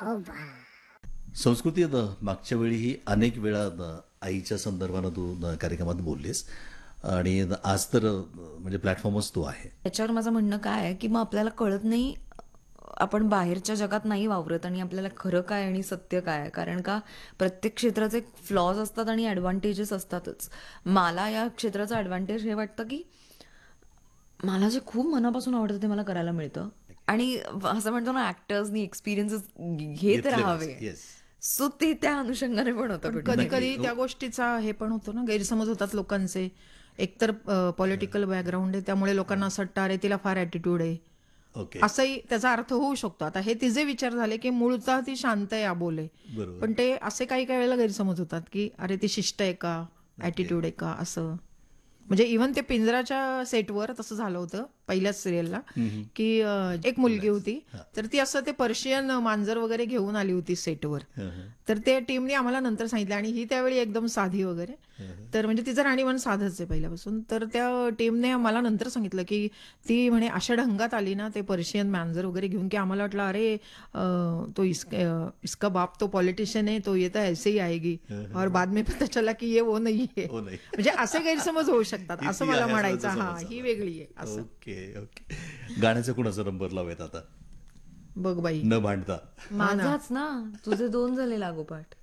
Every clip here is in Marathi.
ओ बा. संस्कृती मागच्या वेळीही अनेक वेळा आईच्या संदर्भानं तू कार्यक्रमात बोललीस आणि आज तर म्हणजे प्लॅटफॉर्मच तो आहे. त्याच्यावर माझं म्हणणं काय आहे की मग आपल्याला कळत नाही, आपण बाहेरच्या जगात नाही वावरत आणि आपल्याला खरं काय आणि सत्य काय आहे. कारण का प्रत्येक क्षेत्राचे फ्लॉज असतात आणि ॲडव्हान्टेजेस असतातच. मला या क्षेत्राचं ॲडव्हान्टेज हे वाटतं की मला जे खूप मनापासून आवडतं ते मला करायला मिळतं आणि असं म्हणतो ना, ऍक्टर्सनी एक्सपिरियन्सेस घेत घेतले राहावे. पाहिजे. Yes. सो ते त्या अनुषंगाने पण होतं पण कुठे. कधी कधी त्या गोष्टीचा हे पण होतो ना, गैरसमज होतात लोकांचे. एकतर पॉलिटिकल बॅकग्राऊंड आहे, त्यामुळे लोकांना असं वाटतं अरे तिला फार ॲटिट्यूड आहे, ओके. असंही त्याचा अर्थ होऊ शकतो. आता हे तिचे विचार झाले की मूळतः ती शांत आहे, अबोल आहे, बरोबर. पण ते असे काही काही वेळेला गैरसमज होतात की अरे ती शिष्ट आहे का, ॲटिट्यूड आहे का, असं. म्हणजे इव्हन ते पिंजराच्या सेटवर तसं झालं होतं पहिल्याच सिरियलला की एक मुलगी होती, तर ती असं ते पर्शियन मांजर वगैरे घेऊन आली होती सेटवर. तर ते टीमने आम्हाला नंतर सांगितलं, आणि ही त्यावेळी एकदम साधी वगैरे, तर म्हणजे तिचं राहणीमान साधंच आहे पहिल्यापासून. तर त्या टीमने मला नंतर सांगितलं की ती म्हणे अशा ढंगात आली ना ते पर्शियन मांजर वगैरे घेऊन की आम्हाला वाटलं अरे तो इसका बाप तो पॉलिटिशियन है, तो ये तो ऐसे ही आएगी, और बाद में पता चला की ये वो नाही आहे. हो नाही. म्हणजे असे गैरसमज होऊ शकतात, ती असं ती मला आहे, म्हणायचं. असं हा, समज ही आला. वेगळी आहे असं. Okay okay. गाण्याचा कुणाचा नंबर लावायचा आता बघ बाई. न भांडता? माझाच ना, तुझे 2 झाले लागोपाठ.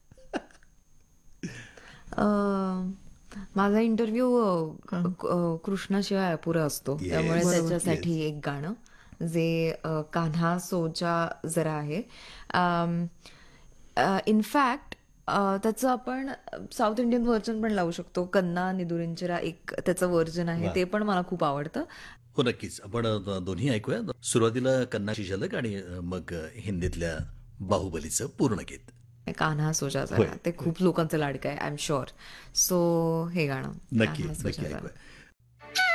माझा इंटरव्ह्यू कृष्णाशिवाय अपुरा असतो, Yes. त्यामुळे बरोबर. त्याच्यासाठी एक गाणं जे कान्हा सोच्या जरा आहे. इनफॅक्ट त्याचं आपण साऊथ इंडियन व्हर्जन पण लावू शकतो. कन्ना निदुरिंचरा एक त्याचं व्हर्जन आहे, वा. ते पण मला खूप आवडतं. हो नक्कीच. आपण दोन्ही ऐकूया. सुरुवातीला कन्नाची झलक आणि मग हिंदीतल्या बाहुबलीचं पूर्ण गीत. कान्हा सोजा होय. जरा ते खूप लोकांचं लाडकं आहे, आय एम शुअर. सो हे गाणं नक्की कान्हा सोजा नक्की जरा. ऐकूया.